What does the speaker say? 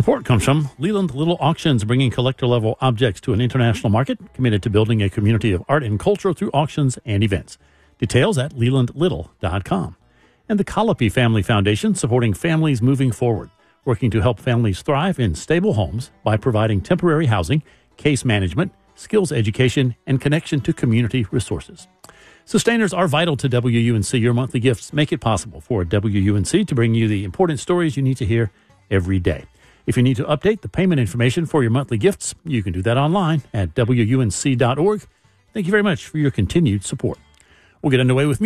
Support comes from Leland Little Auctions, bringing collector-level objects to an international market, committed to building a community of art and culture through auctions and events. Details at lelandlittle.com. And the Colopy Family Foundation, supporting families moving forward, working to help families thrive in stable homes by providing temporary housing, case management, skills education, and connection to community resources. Sustainers are vital to WUNC. Your monthly gifts make it possible for WUNC to bring you the important stories you need to hear every day. If you need to update the payment information for your monthly gifts, you can do that online at WUNC.org. Thank you very much for your continued support. We'll get underway with